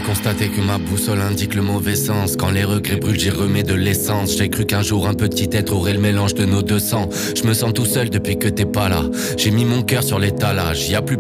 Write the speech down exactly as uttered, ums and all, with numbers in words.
constaté que ma boussole indique le mauvais sens. Quand les regrets brûlent, j'y remets de l'essence. J'ai cru qu'un jour un petit être aurait le mélange de nos deux sangs. Je me sens tout seul depuis que t'es pas là. J'ai mis mon cœur sur l'étalage, y a plus